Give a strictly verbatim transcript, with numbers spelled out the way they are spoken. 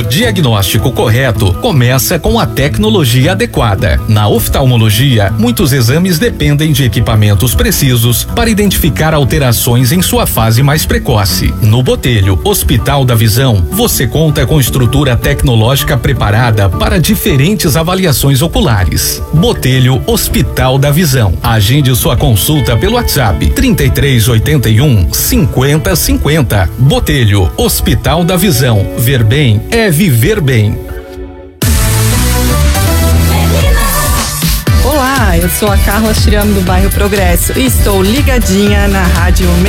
diagnóstico correto começa com a tecnologia adequada. Na oftalmologia, muitos exames dependem de equipamentos precisos para identificar alterações em sua fase mais precoce. No Botelho Hospital da Visão, você conta com estrutura tecnológica preparada para diferentes avaliações oculares. Botelho Hospital da Visão. Agende sua consulta pelo WhatsApp trinta e três oitenta e um cinquenta cinquenta. Botelho Hospital da Visão. Ver bem é viver bem. Olá, eu sou a Carla Chirame do bairro Progresso e estou ligadinha na Rádio